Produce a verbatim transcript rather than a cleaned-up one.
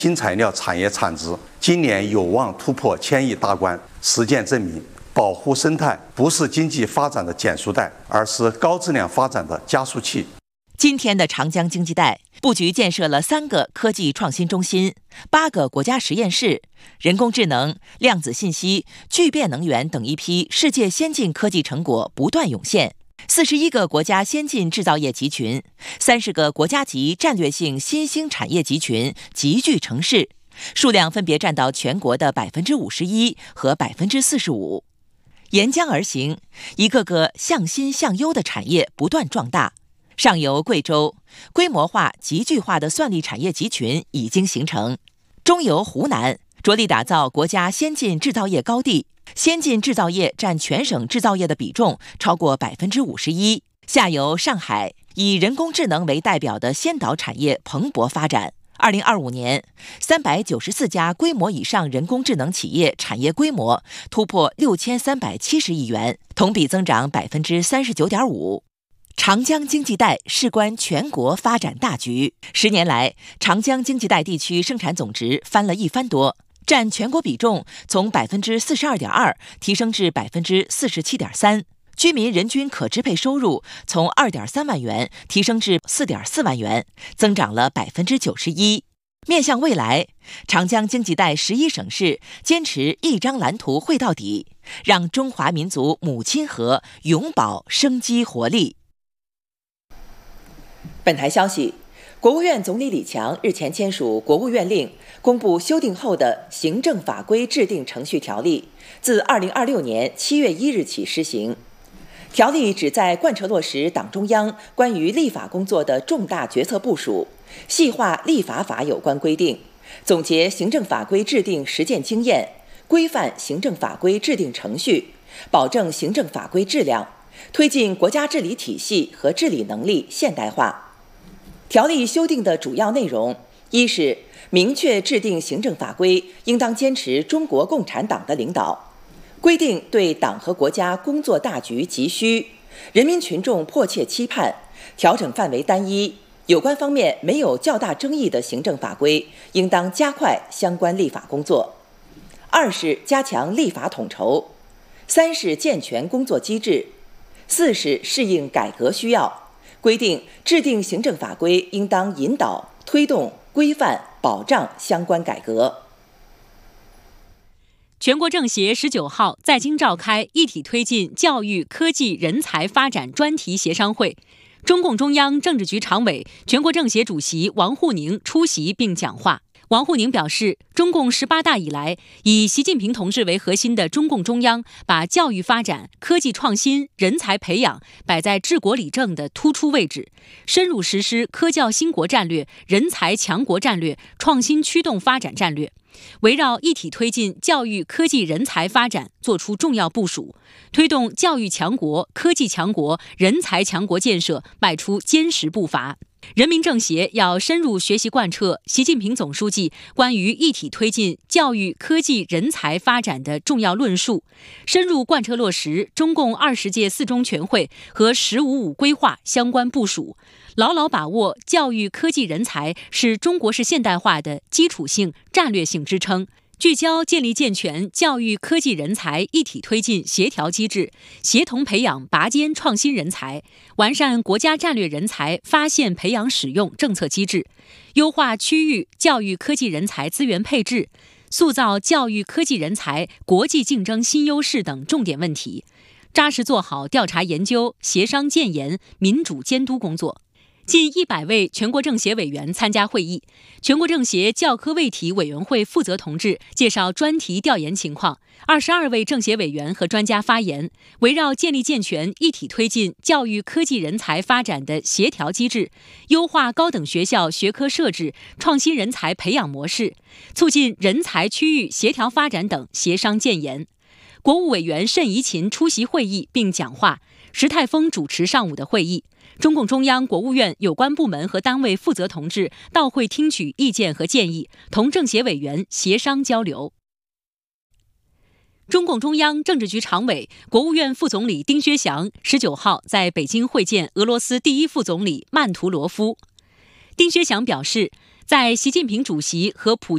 新材料产业产值今年有望突破千亿大关。实践证明，保护生态不是经济发展的减速带，而是高质量发展的加速器。 今天的长江经济带布局建设了三个科技创新中心、八个国家实验室，人工智能、量子信息、聚变能源等一批世界先进科技成果不断涌现。四十一个国家先进制造业集群，三十个国家级战略性新兴产业集群集聚成市，数量分别占到全国的百分之五十一和百分之四十五。沿江而行，一个个向新向优的产业不断壮大。上游贵州，规模化、集聚化的算力产业集群已经形成；中游湖南，着力打造国家先进制造业高地，先进制造业占全省制造业的比重超过百分之五十一。下游上海，以人工智能为代表的先导产业蓬勃发展。二零二五年，三百九十四家规模以上人工智能企业产业规模突破六千三百七十亿元，同比增长百分之三十九点五。长江经济带事关全国发展大局。十年来，长江经济带地区生产总值翻了一番多，占全国比重从百分之四十二点二提升至百分之四十七点三，居民人均可支配收入从二点三万元提升至四点四万元，增长了百分之九十一。面向未来，长江经济带十一省市坚持一张蓝图绘到底，让中华民族母亲河永葆生机活力。本台消息，国务院总理李强日前签署国务院令，公布修订后的《行政法规制定程序条例》，自二零二六年七月一日起施行。条例旨在贯彻落实党中央关于立法工作的重大决策部署，细化立法法有关规定，总结行政法规制定实践经验，规范行政法规制定程序，保证行政法规质量，推进国家治理体系和治理能力现代化。条例修订的主要内容，一是明确制定行政法规应当坚持中国共产党的领导，规定对党和国家工作大局急需、人民群众迫切期盼，调整范围单一，有关方面没有较大争议的行政法规，应当加快相关立法工作。二是加强立法统筹，三是健全工作机制，四是适应改革需要，规定制定行政法规应当引导、推动、规范、保障相关改革。 全国政协十九号在京召开一体推进教育、科技、人才发展专题协商会，中共中央政治局常委、全国政协主席王沪宁出席并讲话。王沪宁表示，中共十八大以来，以习近平同志为核心的中共中央把教育发展、科技创新、人才培养摆在治国理政的突出位置，深入实施科教兴国战略、人才强国战略、创新驱动发展战略，围绕一体推进教育、科技、人才发展作出重要部署，推动教育强国、科技强国、人才强国建设迈出坚实步伐。人民政协要深入学习贯彻习近平总书记关于一体推进教育、科技、人才发展的重要论述，深入贯彻落实中共二十届四中全会和“十五五”规划相关部署，牢牢把握教育、科技、人才是中国式现代化的基础性、战略性支撑，聚焦建立健全教育、科技、人才一体推进协调机制，协同培养拔尖创新人才，完善国家战略人才发现、培养、使用政策机制，优化区域教育、科技、人才资源配置，塑造教育、科技、人才国际竞争新优势等重点问题，扎实做好调查研究、协商建言、民主监督工作。近一百位全国政协委员参加会议，全国政协教科卫体委员会负责同志介绍专题调研情况，二十二位政协委员和专家发言，围绕建立健全一体推进教育、科技、人才发展的协调机制，优化高等学校学科设置、创新人才培养模式，促进人才区域协调发展等协商建言。国务委员谌贻琴出席会议并讲话，石泰峰主持上午的会议。中共中央、国务院有关部门和单位负责同志到会听取意见和建议，同政协委员协商交流。中共中央政治局常委、国务院副总理丁薛祥十九号在北京会见俄罗斯第一副总理曼图罗夫。丁薛祥表示，在习近平主席和普